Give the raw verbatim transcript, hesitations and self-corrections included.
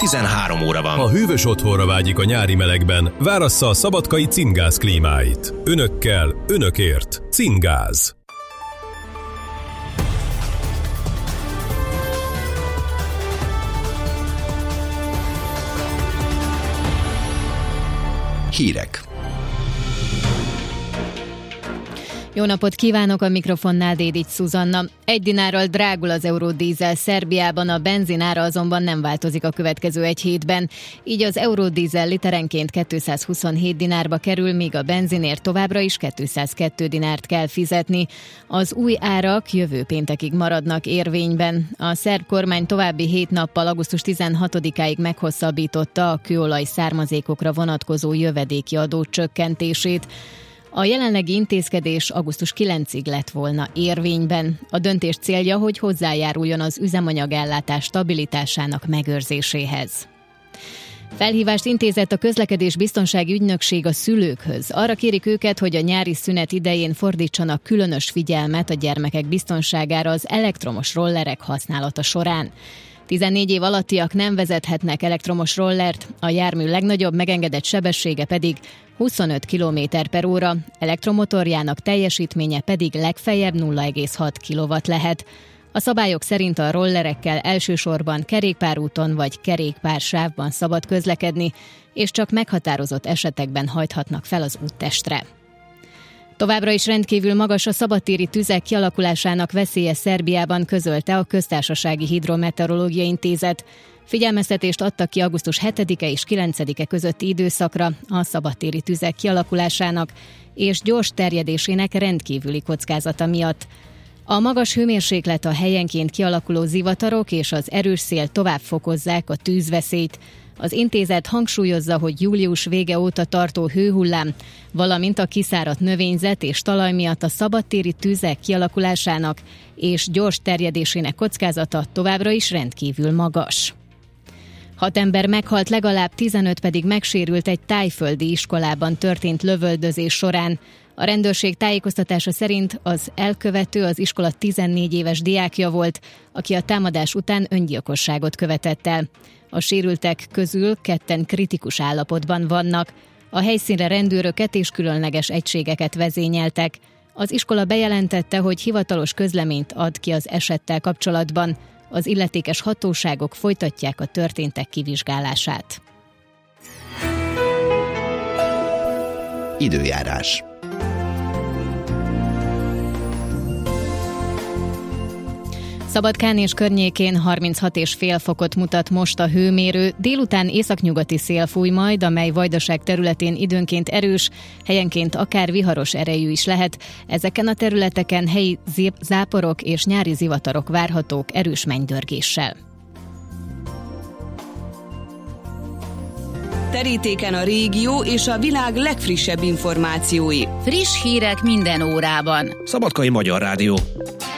tizenhárom óra van. Ha hűvös otthonra vágyik a nyári melegben, várassza a szabadkai Cingáz klímáit. Önökkel, önökért. Cingáz. Hírek. Jó napot kívánok, a mikrofonnál Dédics Szuzanna. Egy dinárral drágul az eurodízel Szerbiában, a benzinára azonban nem változik a következő egy hétben. Így az eurodízel literenként kétszázhuszonhét dinárba kerül, míg a benzinért továbbra is kétszázkettő dinárt kell fizetni. Az új árak jövő péntekig maradnak érvényben. A szerb kormány további hét nappal augusztus tizenhatodikáig meghosszabbította a kőolaj származékokra vonatkozó jövedéki adó csökkentését. A jelenlegi intézkedés augusztus kilencedikéig lett volna érvényben. A döntés célja, hogy hozzájáruljon az üzemanyagellátás stabilitásának megőrzéséhez. Felhívást intézett a Közlekedés Biztonsági Ügynökség a szülőkhöz. Arra kérik őket, hogy a nyári szünet idején fordítsanak különös figyelmet a gyermekek biztonságára az elektromos rollerek használata során. tizennégy év alattiak nem vezethetnek elektromos rollert, a jármű legnagyobb megengedett sebessége pedig huszonöt kilométer per óra, elektromotorjának teljesítménye pedig legfeljebb nulla egész hat kilowatt lehet. A szabályok szerint a rollerekkel elsősorban kerékpárúton vagy kerékpársávban szabad közlekedni, és csak meghatározott esetekben hajthatnak fel az úttestre. Továbbra is rendkívül magas a szabadtéri tüzek kialakulásának veszélye Szerbiában, közölte a Köztársasági Hidrometeorológiai Intézet. Figyelmeztetést adtak ki augusztus hetedike és kilencedike közötti időszakra a szabadtéri tüzek kialakulásának és gyors terjedésének rendkívüli kockázata miatt. A magas hőmérséklet, a helyenként kialakuló zivatarok és az erős szél tovább fokozzák a tűzveszélyt. Az intézet hangsúlyozza, hogy július vége óta tartó hőhullám, valamint a kiszáradt növényzet és talaj miatt a szabadtéri tüzek kialakulásának és gyors terjedésének kockázata továbbra is rendkívül magas. Hat ember meghalt, legalább tizenöt pedig megsérült egy tájföldi iskolában történt lövöldözés során. A rendőrség tájékoztatása szerint az elkövető az iskola tizennégy éves diákja volt, aki a támadás után öngyilkosságot követett el. A sérültek közül ketten kritikus állapotban vannak. A helyszínre rendőröket és különleges egységeket vezényeltek. Az iskola bejelentette, hogy hivatalos közleményt ad ki az esettel kapcsolatban. Az illetékes hatóságok folytatják a történtek kivizsgálását. Időjárás. Szabadkán és környékén harminchat egész öt fokot mutat most a hőmérő, délután északnyugati szél fúj majd, amely Vajdaság területén időnként erős, helyenként akár viharos erejű is lehet. Ezeken a területeken helyi záporok és nyári zivatarok várhatók erős mennydörgéssel. Terítéken a régió és a világ legfrissebb információi. Friss hírek minden órában. Szabadkai Magyar Rádió.